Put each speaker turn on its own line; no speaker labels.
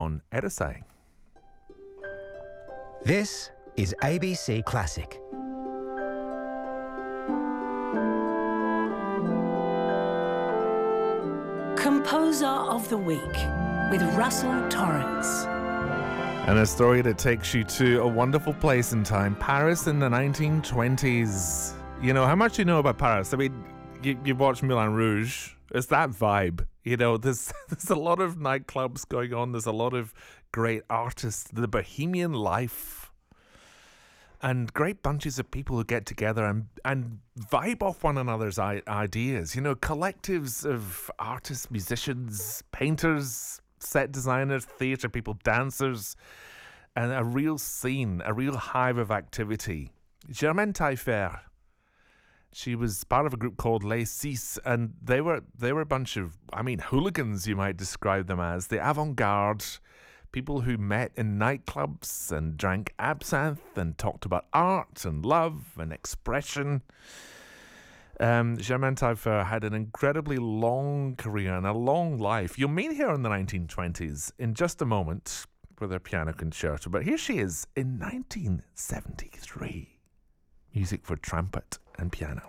on RSI.
This is ABC Classic.
Composer of the Week with Russell Torrance.
And a story that takes you to a wonderful place in time, Paris in the 1920s. You know, how much you know about Paris? I mean, you watch Moulin Rouge. It's that vibe. You know, there's a lot of nightclubs going on. There's a lot of great artists, the bohemian life, and great bunches of people who get together and vibe off one another's ideas. You know, collectives of artists, musicians, painters, set designers, theatre people, dancers, and a real scene, a real hive of activity. Germaine Taillefer, she was part of a group called Les Six, and they were a bunch of, hooligans, you might describe them as. The avant-garde, people who met in nightclubs and drank absinthe and talked about art and love and expression. Germaine Taillefer had an incredibly long career and a long life. You'll meet her in the 1920s in just a moment with her piano concerto, but here she is in 1973. Music for trumpet and piano.